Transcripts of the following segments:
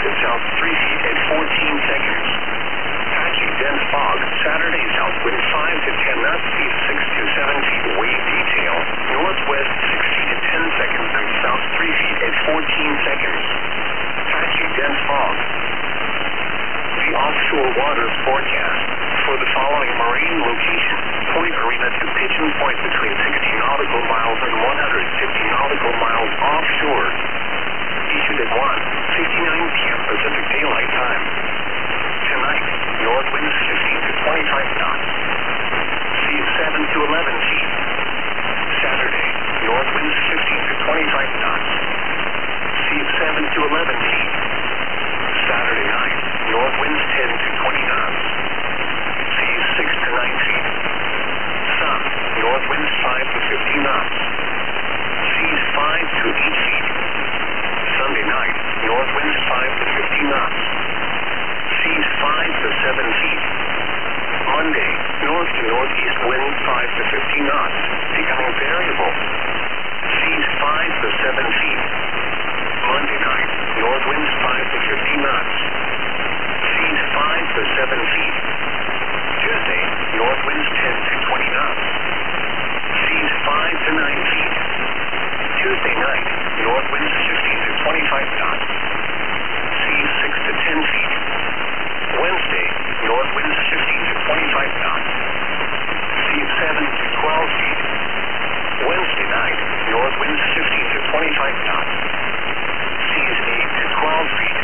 to south 3 feet at 14 seconds. Patchy dense fog. Saturday south wind 5 to 10 knots, speed 6 to 7 feet. Wave detail. Northwest 6 feet at 10 seconds and south 3 feet at 14 seconds. Patchy dense fog. The offshore waters forecast. For the following marine location, Point Arena to Pigeon Point between 60 nautical miles and 150 nautical miles offshore. Issued at 1:59 p.m. Pacific Daylight Time. Tonight, north winds 15 to 25 knots. Sea 7 to 11 feet. Saturday, north winds 15 to 25 knots. Sea 7 to 11 feet. Saturday night, north winds 10 to 20 knots. Seas 6 to 9 feet. Sun, north winds 5 to 15 knots. Seas 5 to 8 feet. Sunday night, north winds 5 to 15 knots. Seas 5 to 7 feet. Monday, north to northeast wind 5 to 15 knots, becoming variable. Seas 5 to 7 feet. Monday night, north winds 5 to 15 knots. Seas 5 to 7 feet. Tuesday, north winds 10 to 20 knots. Seas 5 to 9 feet. Tuesday night, north winds 15 to 25 knots. Seas 6 to 10 feet. Wednesday, north winds 15 to 25 knots. Seas 7 to 12 feet. Wednesday night, north winds 15 to 25 knots. Seas 8 to 12 feet.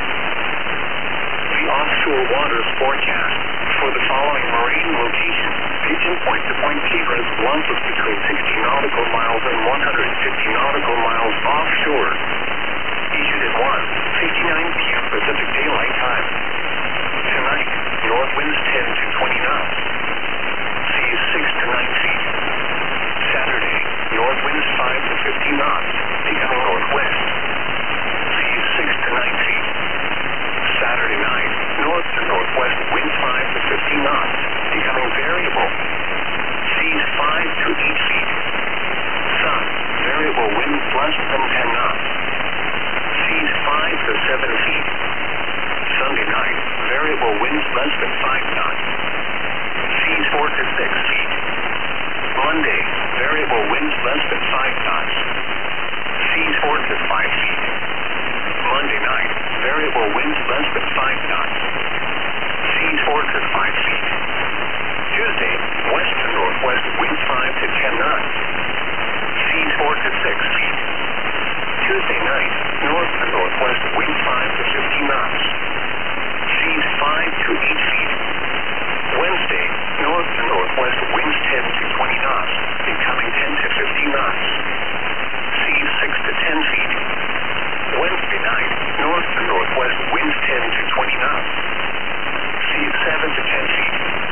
The offshore waters forecast. For the following marine location, Pigeon Point to Point Cabras, blunters between 60 nautical miles and 150 nautical miles offshore. Issued at 1:59 p.m. Pacific Daylight Time. Tonight, north winds 10 to 20 knots. Seas 6 to 9 feet. Saturday, north winds 5 to 15 knots, becoming northwest. Seas 6 to 9 feet. Saturday night, north to northwest wind 5 to 15 knots, becoming variable. Seas 5 to 8 feet. Sun, variable wind less than 10 knots. Seas 5 to 7 feet. Sunday night, variable winds less than 5 knots. Seas 4 to 6 feet. Monday, variable winds less than 5 knots. Seas 4 to 5 feet. Monday night, variable winds less than 5 knots. Seas 4 to 5 feet. Tuesday, west to northwest winds 5 to 10 knots. Seas 4 to 6 feet. Tuesday night, north to northwest winds 5 to 15 knots. Seas 5 to 8 feet. Wednesday, north to northwest winds 10 to 20 knots, becoming 10 to 15 knots. Seas 6 to 10 feet. Wednesday night, north to northwest winds 10 to 20 knots. Seas 7 to 10 feet.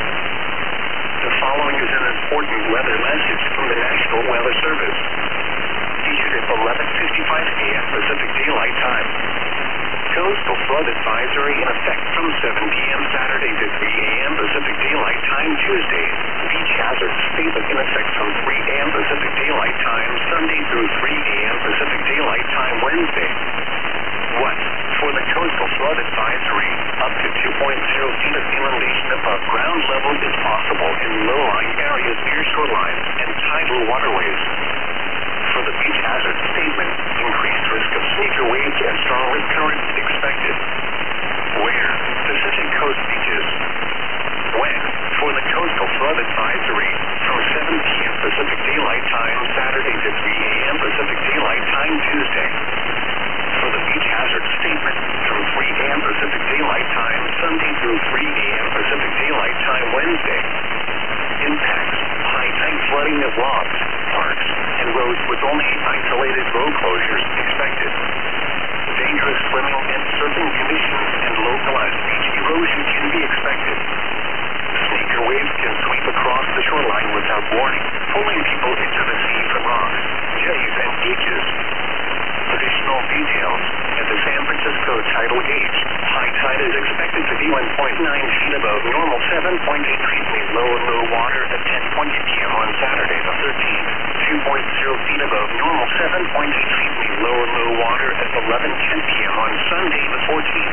The following is an important weather message from the National Weather Service. Issued at 11:55 a.m. Pacific Daylight Time. Coastal flood advisory in effect from 7 p.m. Saturday to 3 a.m. Pacific Daylight Time Tuesday. Beach hazard statement in effect from 3 a.m. Pacific Daylight Time Sunday through 3 a.m. Pacific Daylight Time Wednesday. What? For the coastal flood advisory, up to 2.0 feet of inundation above ground level is possible in low-lying areas near shorelines and tidal waterways. For the beach hazard statement, increased risk of sneaker waves and strong wind currents expected. Where? Pacific Coast beaches. When? For the coastal flood advisory, from 7 p.m. Pacific Daylight Time Saturday to 3 a.m. Pacific Daylight Time Tuesday. For the beach hazard statement, from 3 a.m. Pacific Daylight Time Sunday through 3 a.m. Pacific Daylight Time Wednesday. Impacts: high tide flooding of logs, parks, and roads with only isolated road closures expected. Dangerous swimming and surfing conditions and localized beach erosion can be expected. Sneaker waves can sweep across the shoreline without warning, pulling people into the sea from rocks, jetties, and beaches. Additional details: at the San Francisco tidal gauge, high tide is expected to be 1.9 feet above normal, 7.8 feet below low water at 10:20 p.m. on Saturday the 13th, 2.0 feet above normal, 7.8 feet below low water at 11:10 p.m. on Sunday the 14th.